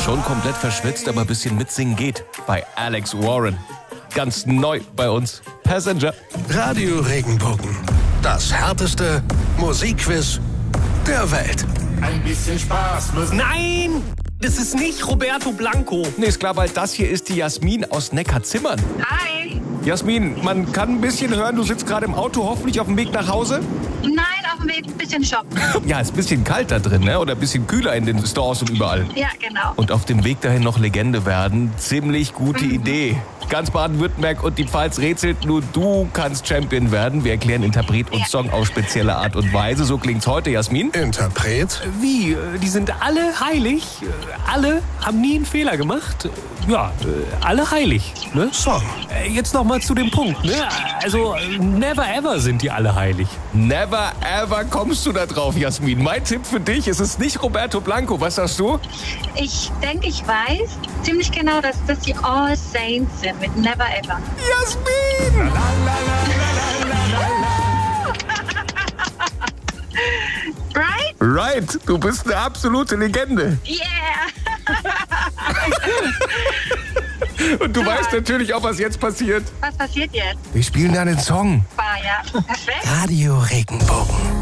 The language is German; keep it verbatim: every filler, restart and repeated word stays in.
Schon komplett verschwitzt, aber ein bisschen mitsingen geht. Bei Alex Warren. Ganz neu bei uns. Passenger. Radio Regenbogen. Das härteste Musikquiz der Welt. Ein bisschen Spaß muss... Nein! Das ist nicht Roberto Blanco. Nee, ist klar, weil das hier ist die Jasmin aus Neckarzimmern. Hi. Jasmin, man kann ein bisschen hören, du sitzt gerade im Auto, hoffentlich auf dem Weg nach Hause. Nein, auf dem Weg ein bisschen shoppen. Ja, ist ein bisschen kalt da drin, ne? Oder ein bisschen kühler in den Stores und überall. Ja, genau. Und auf dem Weg dahin noch Legende werden. Ziemlich gute mhm. Idee. Ganz Baden-Württemberg und die Pfalz rätselt, nur du kannst Champion werden. Wir erklären Interpret und Song auf spezielle Art und Weise. So klingt's heute, Jasmin. Interpret? Wie? Die sind alle heilig? Alle haben nie einen Fehler gemacht? Ja, alle heilig, ne? Song. Jetzt noch mal zu dem Punkt, ne? Also, never ever sind die alle heilig. Never ever kommst du da drauf, Jasmin. Mein Tipp für dich, es ist nicht Roberto Blanco. Was sagst du? Ich denke, ich weiß ziemlich genau, dass das die All Saints sind mit Never Ever. Jasmin! Right? Right, du bist eine absolute Legende. Yeah! Und du weißt natürlich auch, was jetzt passiert. Was passiert jetzt? Wir spielen da einen Song. War ja perfekt. Radio Regenbogen.